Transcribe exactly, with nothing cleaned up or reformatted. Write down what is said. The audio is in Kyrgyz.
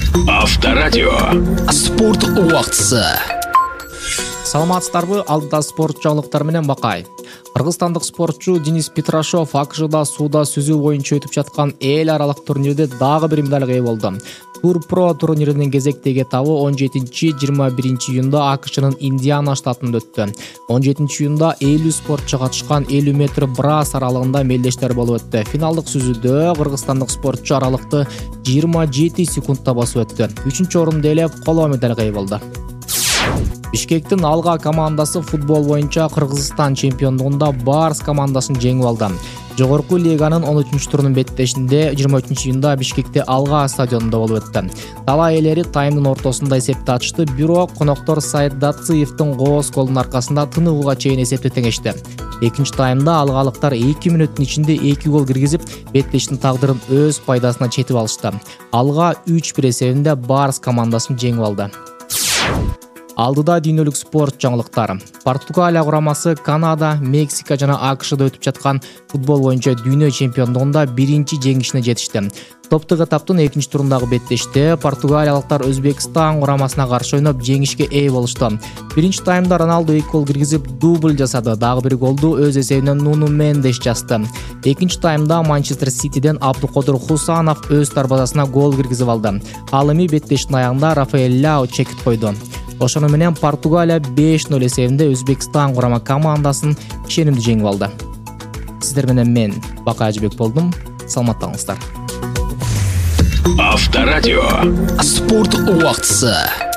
Авторадио. Спорт убактысы. Саламатсыздарбы, алдыда спорт жаңылыктары менен Бакай. Кыргызстандык спортчу Денис Петрашов АКШда сууда сүзүү боюнча өтүп жаткан эл аралык турнирде дагы бир медалга ээ болду. Тур Про турниринин кезектеги этабы он жетинчи — жыйырма биринчи июнда АКШнын Индиана штатында өттү. он жетинчи июнда элүү спортчу катышкан элүү метр брас аралыгында мелдештер болуп өттү. Финалдык сүзүүдө кыргызстандык спортчу аралыкты жыйырма жети секундта басып өттү. үчүнчү орунду ээлеп, коло медалга ээ болду. Бишкектин Алга командасы футбол боюнча Кыргызстан чемпиондугунда Барс командасын жеңип алды. Жогорку лиганын он үчүнчү турунун беттешинде жыйырма үчүнчү июнда Бишкекте Алга стадионунда болуп өттү. Дала ээлери таймдын ортосунда эсепти ачты, бирок коноктор Саид Дациевдин кооз голунун аркасында тыныгууга чейин эсепти теңешти. Экинчи таймда алгалыктар эки мүнөттүн ичинде эки гол киргизип, беттештин тагдырын өз пайдасына четип алышты. Алга үч бир эсебинде Барс командасын жеңип алды. Алдыда дүйнөлүк спорт жаңылыктары. Португалия курамасы Канада, Мексика жана АКШда өтүп жаткан футбол боюнча дүйнө чемпиондугунда биринчи жеңишине жетишти. Топтук этаптын экинчи турундагы беттеште португалиялыктар Өзбекстан курамасына каршы ойноп жеңишке ээ болушту. Биринчи таймда Роналду эки гол киргизип дубль жасады. Дагы бир голду өз эсебинен Нуну Мендеш жазды. Экинчи таймда Манчестер Ситиден Абдукодур Хусанов өз дарбазасына гол киргизип алды. Ал эми беттештин аягында Рафаэль Ляо чекит койду. Ошону менен Португалия беш нөл эсебинде Өзбекстан курама командасын ишенимдүү жеңип алды. Сиздер менен мен Бакай Ажыбек болдум. Саламаттаңыздар. Авторадио. Спорт убактысы.